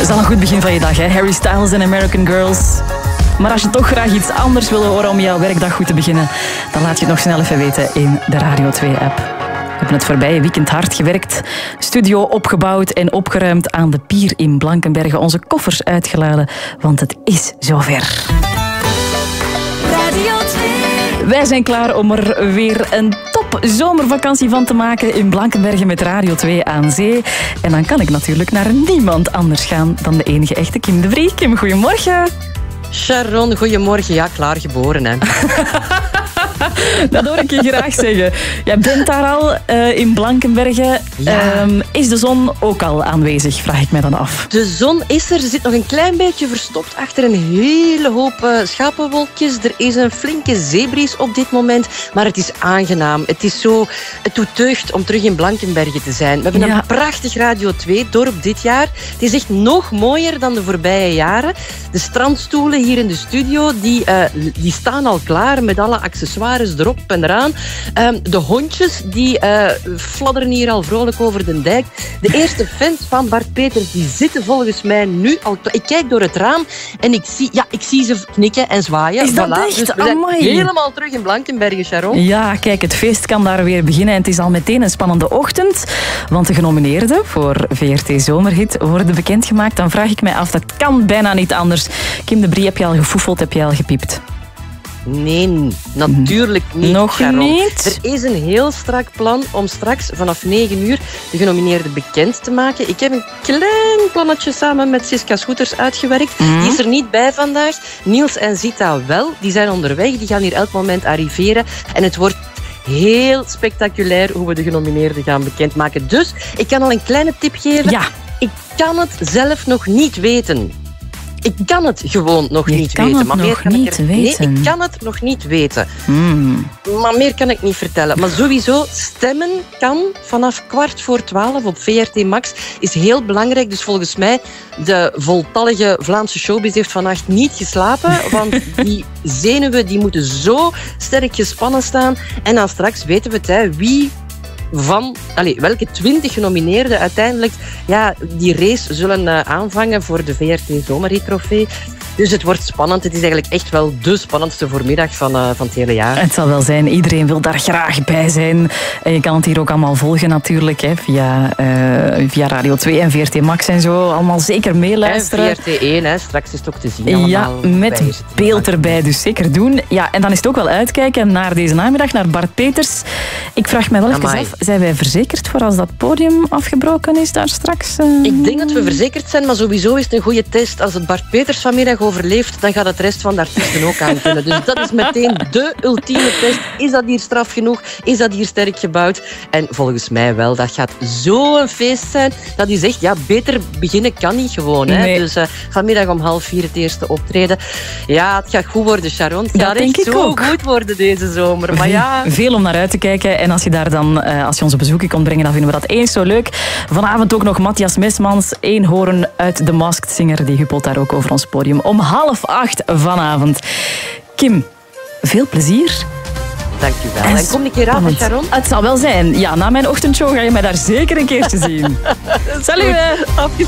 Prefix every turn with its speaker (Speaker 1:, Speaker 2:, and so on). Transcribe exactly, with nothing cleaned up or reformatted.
Speaker 1: is al een goed begin van je dag, hè? Harry Styles en American Girls. Maar als je toch graag iets anders wil horen om jouw werkdag goed te beginnen, dan laat je het nog snel even weten in de Radio twee-app. We hebben het voorbije weekend hard gewerkt. Studio opgebouwd en opgeruimd aan de pier in Blankenberge. Onze koffers uitgeladen, want het is zover.
Speaker 2: Radio twee.
Speaker 1: Wij zijn klaar om er weer een top zomervakantie van te maken in Blankenberge met Radio twee aan zee. En dan kan ik natuurlijk naar niemand anders gaan dan de enige echte Kim de Vrie. Kim, goedemorgen.
Speaker 3: Sharon, goedemorgen. Ja, klaargeboren, hè.
Speaker 1: Dat hoor ik je graag zeggen. Jij bent daar al uh, in Blankenberge.
Speaker 3: Ja.
Speaker 1: Um, is de zon ook al aanwezig, vraag ik mij dan af.
Speaker 3: De zon is er. Ze zit nog een klein beetje verstopt achter een hele hoop uh, schapenwolkjes. Er is een flinke zeebries op dit moment. Maar het is aangenaam. Het is zo... Het doet deugd om terug in Blankenberge te zijn. We hebben
Speaker 1: Ja.
Speaker 3: een prachtig Radio twee-dorp dit jaar. Het is echt nog mooier dan de voorbije jaren. De strandstoelen hier in de studio, die, uh, die staan al klaar met alle accessoires erop en eraan. Um, de hondjes, die uh, fladderen hier al vrolijk over de dijk. De eerste fans van Bart Peters, die zitten volgens mij nu al klaar. Ik kijk door het raam en ik zie, ja, ik zie ze knikken en zwaaien.
Speaker 1: Is dat
Speaker 3: Voilà.
Speaker 1: echt?
Speaker 3: Dus we zijn
Speaker 1: Amai.
Speaker 3: helemaal terug in Blankenberge, Sharon.
Speaker 1: Ja, kijk, het feest kan daar weer beginnen. En het is al meteen een spannende ochtend. Want de genomineerden voor V R T Zomerhit worden bekendgemaakt. Dan vraag ik mij af, dat kan bijna niet anders. Kim de Brie, heb je al gefoefeld? Heb je al gepiept?
Speaker 3: Nee, natuurlijk niet.
Speaker 1: Nog
Speaker 3: Sharon.
Speaker 1: niet?
Speaker 3: Er is een heel strak plan om straks vanaf negen uur de genomineerden bekend te maken. Ik heb een klein plannetje samen met Siska Scooters uitgewerkt.
Speaker 1: Mm.
Speaker 3: Die is er niet bij vandaag. Niels en Zita wel. Die zijn onderweg. Die gaan hier elk moment arriveren. En het wordt heel spectaculair hoe we de genomineerden gaan bekendmaken. Dus ik kan al een kleine tip geven.
Speaker 1: Ja.
Speaker 3: Ik kan het zelf nog niet weten. Ik kan het gewoon nog
Speaker 1: Je
Speaker 3: niet
Speaker 1: kan
Speaker 3: weten.
Speaker 1: het
Speaker 3: maar meer
Speaker 1: nog
Speaker 3: kan ik
Speaker 1: niet
Speaker 3: er...
Speaker 1: weten.
Speaker 3: Nee, ik kan het nog niet weten.
Speaker 1: Hmm.
Speaker 3: Maar meer kan ik niet vertellen. Maar sowieso, stemmen kan vanaf kwart voor twaalf op V R T Max. Is heel belangrijk. Dus volgens mij, de voltallige Vlaamse showbiz heeft vannacht niet geslapen. Want die zenuwen die moeten zo sterk gespannen staan. En dan straks weten we het, hè, wie... van allez, welke twintig genomineerden uiteindelijk ja, die race zullen uh, aanvangen voor de V R T Zomerhit-trofee. Dus het wordt spannend. Het is eigenlijk echt wel de spannendste voormiddag van, uh, van het hele jaar.
Speaker 1: Het zal wel zijn. Iedereen wil daar graag bij zijn. En je kan het hier ook allemaal volgen natuurlijk. Hè, via, uh, via Radio twee en V R T Max en zo. Allemaal zeker meeluisteren.
Speaker 3: En V R T één, hè, straks is het ook te zien. Allemaal
Speaker 1: Ja, met
Speaker 3: bij V R T
Speaker 1: beeld erbij. Dus zeker doen. Ja, en dan is het ook wel uitkijken naar deze namiddag, naar Bart Peters. Ik vraag me wel even
Speaker 3: Amai.
Speaker 1: af, zijn wij verzekerd voor als dat podium afgebroken is daar straks? Uh...
Speaker 3: Ik denk dat we verzekerd zijn, maar sowieso is het een goede test. Als het Bart Peters vanmiddag overleeft, dan gaat het rest van de artiesten ook aan kunnen. Dus dat is meteen de ultieme test. Is dat hier straf genoeg? Is dat hier sterk gebouwd? En volgens mij wel. Dat gaat zo'n feest zijn. Dat is echt, ja, beter beginnen kan niet gewoon. Hè?
Speaker 1: Nee.
Speaker 3: Dus uh, vanmiddag om half vier het eerste optreden. Ja, het gaat goed worden, Sharon. Het
Speaker 1: Dat
Speaker 3: gaat
Speaker 1: denk
Speaker 3: echt
Speaker 1: ik
Speaker 3: zo
Speaker 1: ook.
Speaker 3: goed worden deze zomer. Maar ja...
Speaker 1: Veel om naar uit te kijken. En als je daar dan, uh, als je onze bezoeken komt brengen, dan vinden we dat eens zo leuk. Vanavond ook nog Matthias Mesmans, eenhoorn uit The Masked Singer. Die huppelt daar ook over ons podium om half acht vanavond. Kim, veel plezier.
Speaker 3: Dank u wel. En kom een keer aan, Sharon.
Speaker 1: Het zal wel zijn. Ja, na mijn ochtendshow ga je mij daar zeker een keertje zien. Salut! hè.